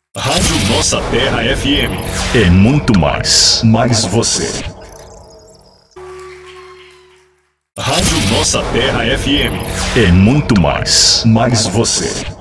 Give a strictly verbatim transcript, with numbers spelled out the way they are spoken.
Rádio Nossa Terra F M. É muito mais, mais você. Rádio Nossa Terra F M. É muito mais, mais você.